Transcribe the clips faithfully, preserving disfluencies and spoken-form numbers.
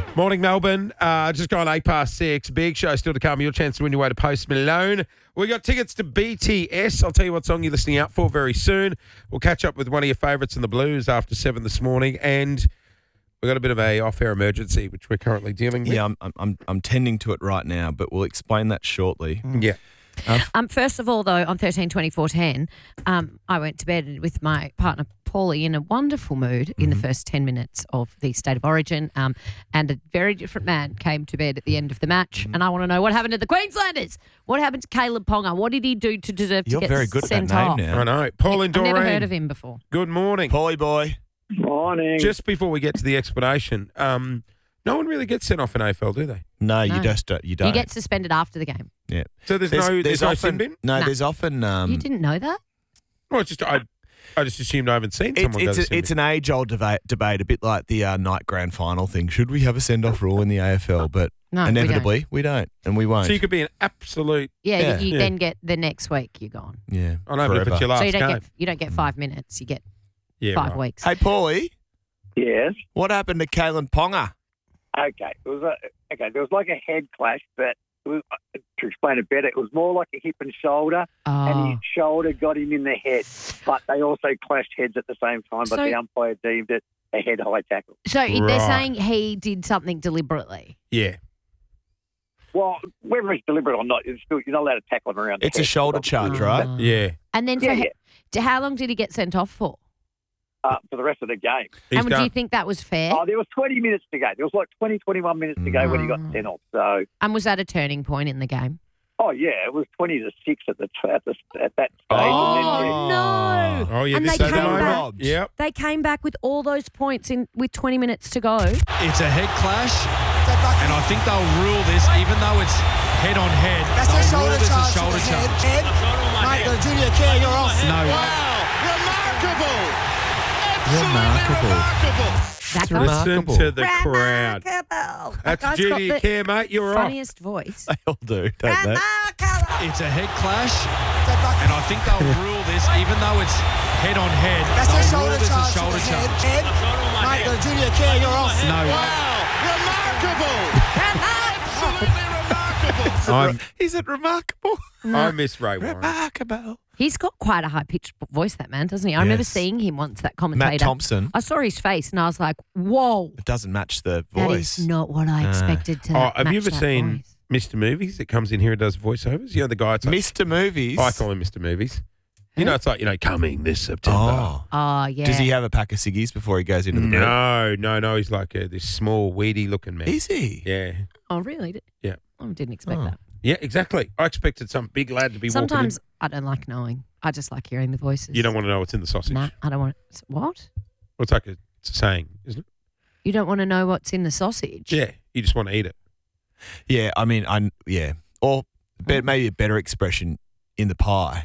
Morning, Melbourne. Uh, just gone eight past six. Big show still to come. Your chance to win your way to Post Malone. We got tickets to B T S. I'll tell you what song you're listening out for very soon. We'll catch up with one of your favourites in the Blues after seven this morning. And we've got a bit of a off-air emergency, which we're currently dealing with. Yeah, I'm, I'm, I'm tending to it right now, but we'll explain that shortly. Yeah. Uh, Um, first of all, though, on thirteen twenty-four ten, um, I went to bed with my partner, Paulie, in a wonderful mood Mm-hmm. in the first ten minutes of the State of Origin, um, and a very different man came to bed at the end of the match. Mm-hmm. And I want to know what happened to the Queenslanders. What happened to Caleb Ponga? What did he do to deserve You're to get very good at that sent name off? now. I know. Paul and I've Doreen. never heard of him before. Good morning. Paulie boy. Morning. Just before we get to the explanation, um, no one really gets sent off in A F L, do they? No, you No. just don't. You don't. You get suspended after the game. yeah. So there's, no there's, no often, sin bin? No, Nah. there's often. Um, you didn't know that? Well, it's just I, I just assumed I haven't seen It's, someone go it's, to a, sin it's bin. an age-old debate, debate, a bit like the uh, night grand final thing. Should we have a send-off rule in the A F L? But No, we inevitably, we don't. and we won't. So you could be an absolute. Yeah, Yeah. you, you Yeah. then get the next week you're gone. yeah, I know, but if forever. it's your last so you don't game. get you don't get five minutes. You get yeah, five right. weeks. Hey, Paulie, Yes. what happened to Kalen Ponga? Okay. It was a okay. There was like a head clash, but it was, to explain it better, it was more like a hip and shoulder, and Oh. his shoulder got him in the head. But they also clashed heads at the same time. But So- the umpire deemed it a head high tackle. So they're Right. saying he did something deliberately. Yeah. Well, whether it's deliberate or not, it's still, you're not allowed to tackle him around. the It's a head. shoulder charge, right? Oh. Yeah. And then, so Yeah, h- yeah. to how long did he get sent off for? Uh, for the rest of the game. He's and do done. you think that was fair? Oh, there was twenty minutes to go. There was like twenty, twenty-one minutes to go when he got Mm. sent off. So, And was that a turning point in the game? oh yeah, it was twenty to six at the at, the, at that stage. Oh, and then, yeah, no. Oh, yeah. And this they is the came moment. back. Yep. They came back with all those points in with twenty minutes to go. It's a head clash, and I think they'll rule this, even though it's head on head. That's a they'll rule shoulder this a charge. shoulder to the charge. head. Head. Mate, the junior care, you're off. No, Remarkable. That It's guy- Listen Remarkable. to the crowd. Remarkable. That That's guy's duty got of the care, mate. You're off. funniest voice. They all do, don't they? it's a head clash, and I think they'll rule this, even though it's head on head. That's a they'll shoulder rule this a charge. shoulder to the head. charge. Head. Mate, the junior care, you're off. No, I'm, Is it remarkable? I miss Ray Warren. Remarkable. He's got quite a high pitched voice, that man, doesn't he? I remember Yes. seeing him once, that commentator. Matt Thompson. I saw his face and I was like, whoa, It doesn't match the that voice. is not what I No. expected to Oh, have match you ever that seen voice. Mister Movies that comes in here and does voiceovers? You know, the guy, it's like, Mister Movies. I call him Mister Movies. You Who? know, it's like, you know, coming this September. Oh. Oh, yeah. Does he have a pack of ciggies before he goes into the booth? No, no, no. He's like a, this small, weedy looking man. Is he? Yeah. Oh, really? Yeah. I didn't expect Oh. that. Yeah, exactly. I expected some big lad to be Sometimes walking I don't like knowing. I just like hearing the voices. in. You don't want to know what's in the sausage. Nah, I don't want to. What? Well, it's like a, it's a saying, isn't it? You don't want to know what's in the sausage? Yeah. You just want to eat it. Yeah, I mean, I yeah, or be, maybe a better expression in the pie.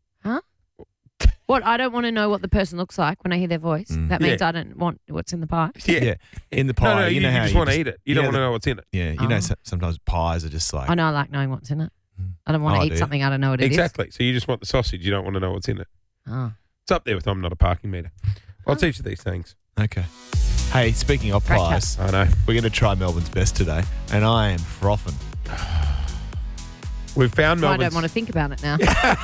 What? I don't want to know what the person looks like when I hear their voice. Mm. That means Yeah. I don't want what's in the pie. Yeah. Yeah, in the pie. No, no, you you, know you how just you want to eat it. You, you don't know want to the- know what's in it. Yeah, you know, Oh. so, sometimes pies are just like I know I like knowing what's in it. Mm. I don't want Oh, to I eat do. something I don't know what it is. Exactly. So you just want the sausage. You don't want to know what's in it. Oh. It's up there with I'm not a parking meter. I'll Oh. teach you these things. okay. Hey, speaking of Great pies, I know. we're going to try Melbourne's best today, and I am frothing. We've found Well, I Melbourne's. don't want to think about it now.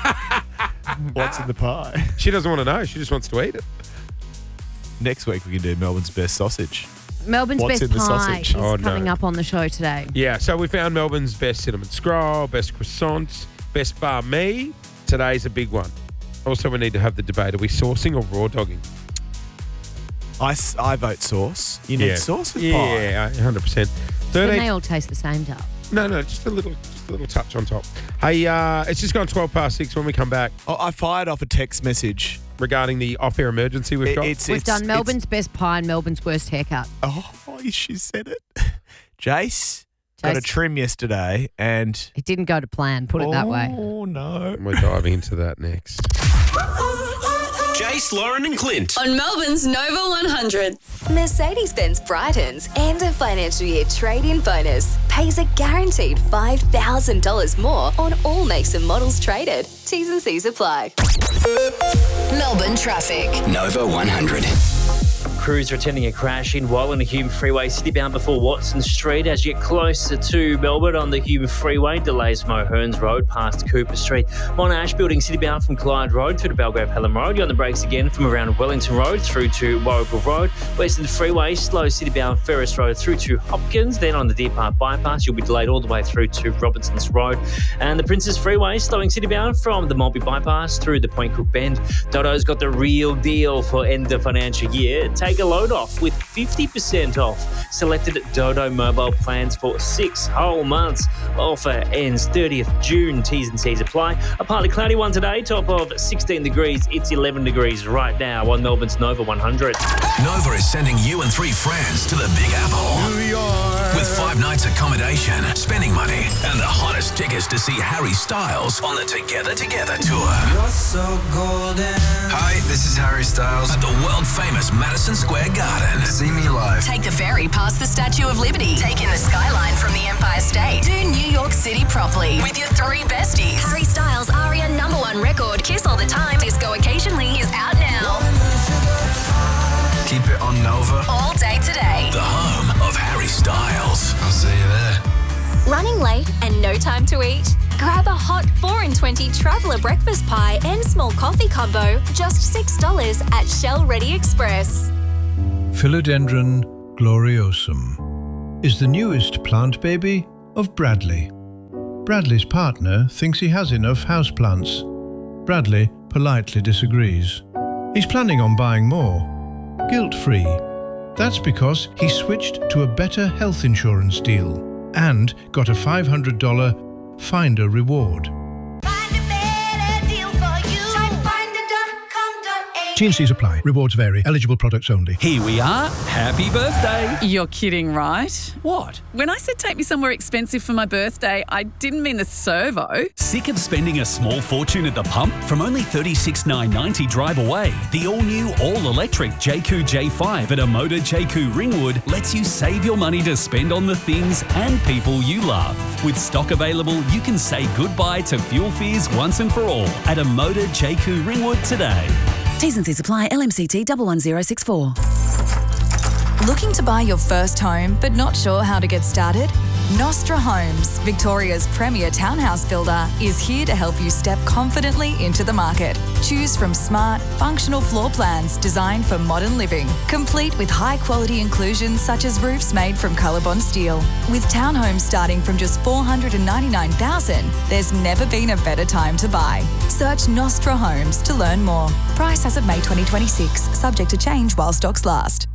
What's in the pie? She doesn't want to know. She just wants to eat it. Next week we can do Melbourne's best sausage. Melbourne's What's best in the pie sausage? is Oh, no. coming up on the show today. Yeah, so we found Melbourne's best cinnamon scroll, best croissants, best banh mi. Today's a big one. Also, we need to have the debate. Are we saucing or raw dogging? I, s- I vote sauce. You need sauce with pie. Yeah, one hundred percent. Then they thirteen all taste the same, Dale. No, no, just a little just a little touch on top. Hey, uh, it's just gone twelve past six. When we come back Oh, I fired off a text message. regarding the off-air emergency we've It- got. it's, We've it's, done it's- Melbourne's best pie and Melbourne's worst haircut. Oh, she said it. Jace got a Jace. trim yesterday, and It didn't go to plan, put it that way. Oh no! We're diving into that next. Jace, Lauren and Clint. On Melbourne's Nova one hundred. Mercedes-Benz brightens and a financial year trade-in bonus pays a guaranteed five thousand dollars more on all makes and models traded. T's and C's apply. Melbourne traffic. Nova one hundred. crews are attending a crash in Wallan Hume Freeway, citybound before Watson Street. As you get closer to Melbourne on the Hume Freeway, delays from O'Hearns Road past Cooper Street. Monash Building, citybound from Clyde Road through to Belgrave Pelham Road. You're on the brakes again from around Wellington Road through to Warragul Road. Western Freeway, slow citybound Ferris Road through to Hopkins. Then on the Deer Park Bypass, you'll be delayed all the way through to Robinson's Road. And the Princes Freeway, slowing citybound from the Mulby Bypass through the Point Cook Bend. Dodo's got the real deal for end of financial year. Take a load off with fifty percent off selected Dodo mobile plans for six whole months. Offer ends thirtieth June. T's and C's apply. A partly cloudy one today, top of sixteen degrees. It's eleven degrees right now on Melbourne's Nova one hundred. Nova is sending you and three friends to the Big Apple. New York. With five nights accommodation, spending money, and the hottest tickets to see Harry Styles on the Together Together tour. You're so golden. Hi, this is Harry Styles at the world-famous Madison Square Garden. See me live. Take the ferry past the Statue of Liberty. Take in the skyline from the Empire State. Do New York City properly with your three besties. Harry Styles' Aria number one record, Kiss All the Time, Disco Occasionally, is out now. Keep it on Nova. All day today. The home of Harry Styles. I'll see you there. Running late and no time to eat? Grab a hot four in twenty traveller breakfast pie and small coffee combo, just six dollars at Shell Ready Express. Philodendron gloriosum is the newest plant baby of Bradley. Bradley's partner thinks he has enough houseplants. Bradley politely disagrees. He's planning on buying more, guilt-free. That's because he switched to a better health insurance deal and got a five hundred dollars Finder reward. T and C's apply. Rewards vary. Eligible products only. Here we are. Happy birthday. You're kidding, right? What? When I said take me somewhere expensive for my birthday, I didn't mean the servo. Sick of spending a small fortune at the pump? From only thirty-six thousand nine hundred ninety drive away, the all-new, all-electric J Q J five at Amoda J Q Ringwood lets you save your money to spend on the things and people you love. With stock available, you can say goodbye to fuel fears once and for all at Amoda J Q Ringwood today. T's and C's apply. L M C T one one zero six four. Looking to buy your first home but not sure how to get started? Nostra Homes, Victoria's premier townhouse builder, is here to help you step confidently into the market. Choose from smart, functional floor plans designed for modern living, complete with high-quality inclusions such as roofs made from Colorbond steel. With townhomes starting from just four hundred ninety-nine thousand dollars, there's never been a better time to buy. Search Nostra Homes to learn more. Price as of May twenty twenty-six, subject to change while stocks last.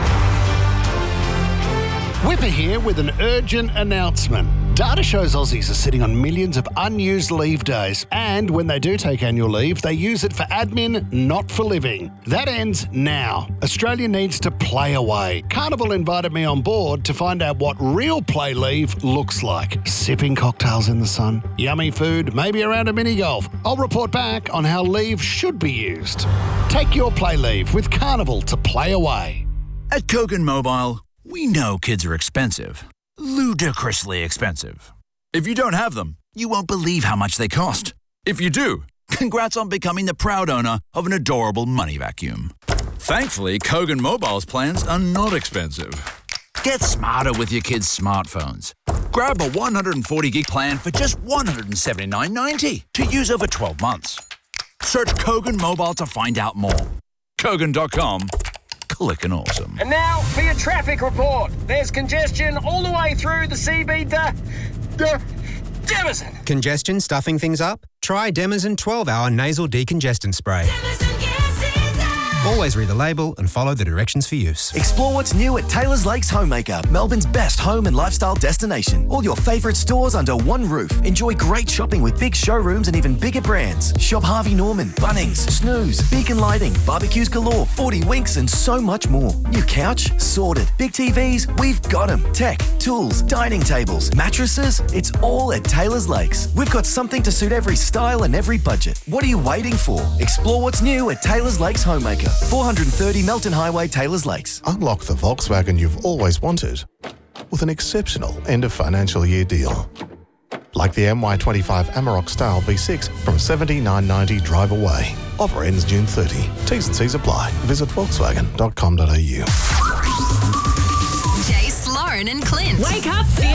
Whipper here with an urgent announcement. Data shows Aussies are sitting on millions of unused leave days, and when they do take annual leave, they use it for admin, not for living. That ends now. Australia needs to play away. Carnival invited me on board to find out what real play leave looks like. Sipping cocktails in the sun, yummy food, maybe around a mini golf. I'll report back on how leave should be used. Take your play leave with Carnival to play away. At Kogan Mobile, we know kids are expensive. Ludicrously expensive. If you don't have them, you won't believe how much they cost. If you do, congrats on becoming the proud owner of an adorable money vacuum. Thankfully, Kogan Mobile's plans are not expensive. Get smarter with your kids' smartphones. Grab a one hundred forty gig plan for just one hundred seventy-nine ninety to use over twelve months. Search Kogan Mobile to find out more. Kogan dot com. Clickin' awesome. And now for your traffic report. There's congestion all the way through the C B D. Demazin. Congestion stuffing things up? Try Demazin twelve hour nasal decongestant spray. Always read the label and follow the directions for use. Explore what's new at Taylor's Lakes Homemaker, Melbourne's best home and lifestyle destination. All your favourite stores under one roof. Enjoy great shopping with big showrooms and even bigger brands. Shop Harvey Norman, Bunnings, Snooze, Beacon Lighting, barbecues galore, forty Winks and so much more. New couch? Sorted. Big T Vs? We've got them. Tech, tools, dining tables, mattresses? It's all at Taylor's Lakes. We've got something to suit every style and every budget. What are you waiting for? Explore what's new at Taylor's Lakes Homemaker. four hundred thirty Melton Highway, Taylors Lakes. Unlock the Volkswagen you've always wanted with an exceptional end of financial year deal. Like the M Y twenty-five Amarok Style V six from seventy-nine ninety drive away. Offer ends June thirtieth. T's and C's apply. Visit volkswagen dot com dot a u. Jay, Sloan and Clint. Wake up,